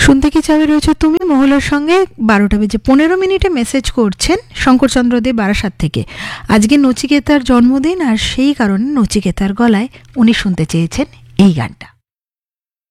শুনতে কি চাবে রয়েছে তুমি মহলার সঙ্গে 12:15 মেসেজ করছেন শঙ্করচন্দ্র দে বারাসাত থেকে। আজকে নচিকেতার জন্মদিন আর সেই কারণে নচিকেতার গলায় উনি শুনতে চেয়েছেন এই গানটা।